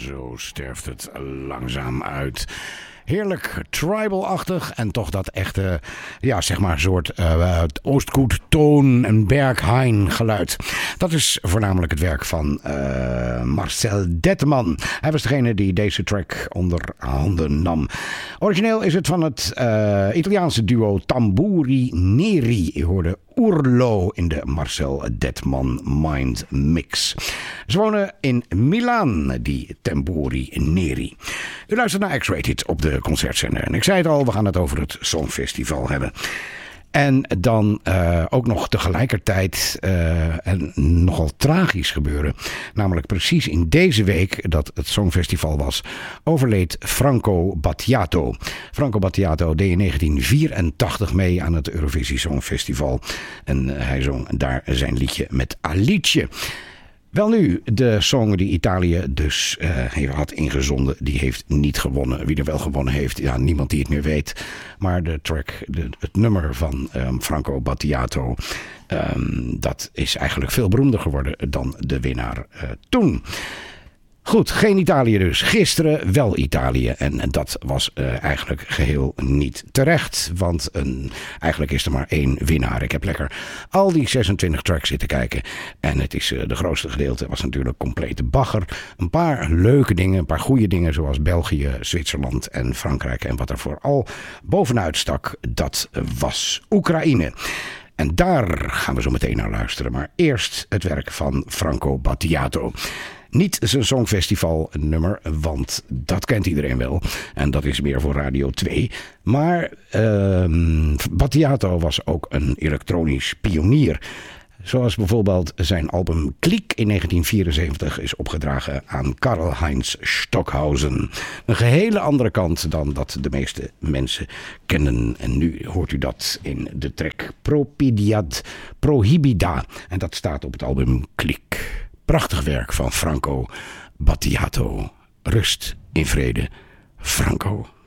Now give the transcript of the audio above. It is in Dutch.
Zo sterft het langzaam uit. Heerlijk tribal-achtig en toch dat echte, ja, zeg maar, soort Oostkoet, Toon en Berghain geluid. Dat is voornamelijk het werk van Marcel Dettman. Hij was degene die deze track onder handen nam. Origineel is het van het Italiaanse duo Tamburi Neri. Je hoorde Urlo in de Marcel Dettman Mind Mix. Ze wonen in Milaan, die Tamburi Neri. U luistert naar X-Rated op de concertzender. En ik zei het al, we gaan het over het Songfestival hebben. En dan ook nog tegelijkertijd een nogal tragisch gebeuren. Namelijk precies in deze week dat het Songfestival was, overleed Franco Battiato. Franco Battiato deed in 1984 mee aan het Eurovisie Songfestival. En hij zong daar zijn liedje met Alice. Welnu, de song die Italië dus had ingezonden, die heeft niet gewonnen. Wie er wel gewonnen heeft, ja, niemand die het meer weet. Maar de track, het nummer van Franco Battiato, dat is eigenlijk veel beroemder geworden dan de winnaar toen. Goed, geen Italië dus. Gisteren wel Italië. En dat was eigenlijk geheel niet terecht. Want eigenlijk is er maar één winnaar. Ik heb lekker al die 26 tracks zitten kijken. En het is de grootste gedeelte was natuurlijk complete bagger. Een paar leuke dingen, een paar goede dingen. Zoals België, Zwitserland en Frankrijk. En wat er vooral bovenuit stak, dat was Oekraïne. En daar gaan we zo meteen naar luisteren. Maar eerst het werk van Franco Battiato. Niet zijn Songfestival nummer, want dat kent iedereen wel. En dat is meer voor Radio 2. Maar Battiato was ook een elektronisch pionier. Zoals bijvoorbeeld zijn album Kliek in 1974 is opgedragen aan Karl-Heinz Stockhausen. Een gehele andere kant dan dat de meeste mensen kennen. En nu hoort u dat in de track Prohibida. En dat staat op het album Kliek. Prachtig werk van Franco Battiato. Rust in vrede, Franco.